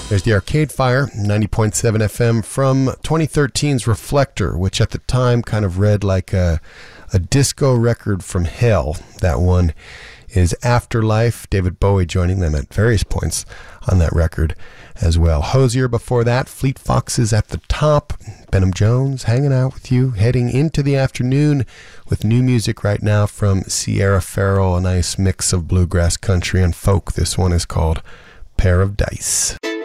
There's the Arcade Fire, 90.7 FM from 2013's Reflector, which at the time kind of read like a disco record from hell. That one is Afterlife, David Bowie joining them at various points on that record as well. Hozier before that, Fleet Foxes at the top, Benham Jones hanging out with you, heading into the afternoon with new music right now from Sierra Farrell, a nice mix of bluegrass country and folk. This one is called Pair of Dice.